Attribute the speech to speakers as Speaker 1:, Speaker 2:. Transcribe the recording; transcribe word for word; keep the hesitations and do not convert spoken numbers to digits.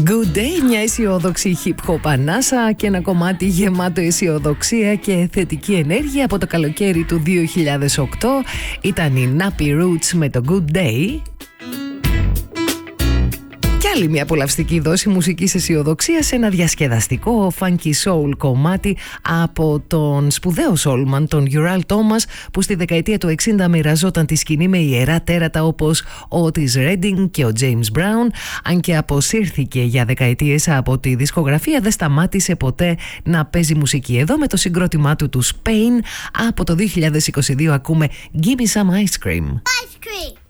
Speaker 1: Good Day, μια αισιόδοξη hip-hop ανάσα και ένα κομμάτι γεμάτο αισιοδοξία και θετική ενέργεια από το καλοκαίρι του δύο χιλιάδες οκτώ. Ήταν οι Nappy Roots με το Good Day. Και άλλη μια απολαυστική δόση μουσικής αισιοδοξίας σε ένα διασκεδαστικό funky soul κομμάτι από τον σπουδαίο soulman, τον Ural Thomas, που στη δεκαετία του εξήντα μοιραζόταν τη σκηνή με ιερά τέρατα όπως ο Otis Redding και ο James Brown. Αν και αποσύρθηκε για δεκαετίες από τη δισκογραφία, δεν σταμάτησε ποτέ να παίζει μουσική. Εδώ με το συγκρότημά του του Spain από το δύο χιλιάδες είκοσι δύο ακούμε Give Me Some Ice Cream.
Speaker 2: Ice cream.